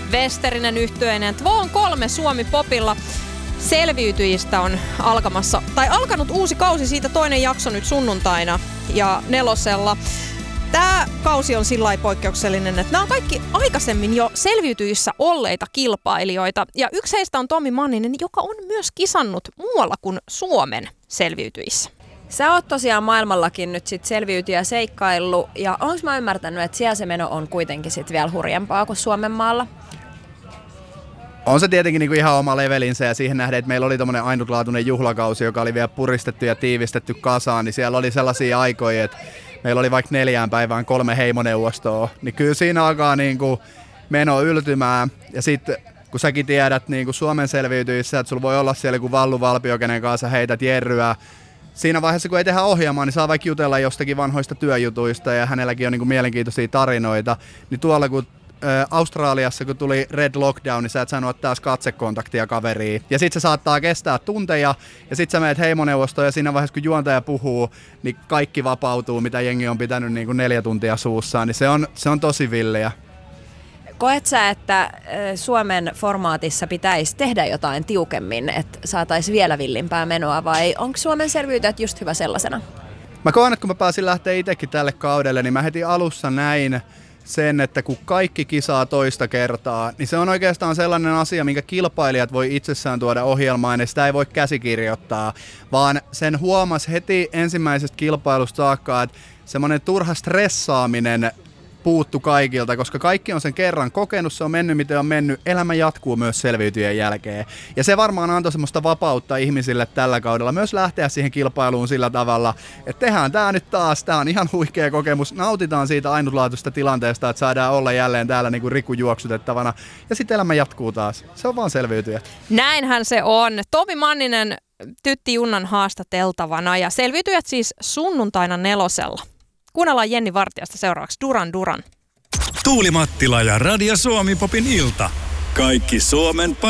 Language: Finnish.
Westerinen yhtyeinen Tvon 3 Suomi-popilla. Selviytyjistä on alkanut uusi kausi, siitä toinen jakso nyt sunnuntaina ja 4. Tämä kausi on sillä lailla poikkeuksellinen, että nämä on kaikki aikaisemmin jo selviytyissä olleita kilpailijoita. Ja yksi heistä on Tommi Manninen, joka on myös kisannut muualla kuin Suomen selviytyissä. Sä oot tosiaan maailmallakin nyt sit selviytyjä seikkaillut, ja onko mä ymmärtänyt, että siellä se meno on kuitenkin sit vielä hurjempaa kuin Suomen maalla? On se tietenkin niinku ihan oma levelinsä, ja siihen nähden, että meillä oli tommonen ainutlaatuinen juhlakausi, joka oli vielä puristettu ja tiivistetty kasaan, niin siellä oli sellaisia aikoja, että meillä oli vaikka 4 päivään 3 heimoneuvostoa, niin kyllä siinä alkaa niinku meno yltymään, ja sitten kun säkin tiedät niinku Suomen selviytyissä, että sulla voi olla siellä joku Vallu Valpio, kenen kanssa heität jerryä. Siinä vaiheessa, kun ei tehdä ohjelmaa, niin saa vaikka jutella jostakin vanhoista työjutuista, ja hänelläkin on niinku mielenkiintoisia tarinoita, niin tuolla kun Australiassa, kun tuli Red Lockdown, niin sä et saanut taas katsekontaktia kaveriin. Ja sit se saattaa kestää tunteja, ja sit sä menet heimoneuvostoon, ja siinä vaiheessa, kun juontaja puhuu, niin kaikki vapautuu, mitä jengi on pitänyt niin kuin 4 tuntia suussaan, niin se on tosi villiä. Koet sä, että Suomen formaatissa pitäisi tehdä jotain tiukemmin, että saataisiin vielä villimpää menoa, vai onko Suomen selviytyjät just hyvä sellaisena? Mä koen, että kun mä pääsin lähteä itsekin tälle kaudelle, niin mä heti alussa näin sen, että kun kaikki kisaa toista kertaa, niin se on oikeastaan sellainen asia, minkä kilpailijat voi itsessään tuoda ohjelmaan, ja sitä ei voi käsikirjoittaa, vaan sen huomasi heti ensimmäisestä kilpailusta saakka, että semmoinen turha stressaaminen puuttu kaikilta, koska kaikki on sen kerran kokenut, se on mennyt miten on mennyt, elämä jatkuu myös selviytyjen jälkeen. Ja se varmaan antoi semmoista vapautta ihmisille tällä kaudella myös lähteä siihen kilpailuun sillä tavalla, että tehdään tää nyt taas, tää on ihan huikea kokemus, nautitaan siitä ainutlaatuista tilanteesta, että saadaan olla jälleen täällä niin kuin Riku juoksutettavana, ja sitten elämä jatkuu taas. Se on vaan selviytyjät. Näinhän se on. Tommi Manninen Tytti Junnan haastateltavana, ja selviytyjät siis sunnuntaina 4. Kuunnellaan Jenni Vartijasta seuraavaksi Duran Duran. Tuuli Mattila ja Radio Suomi Popin ilta. Kaikki Suomen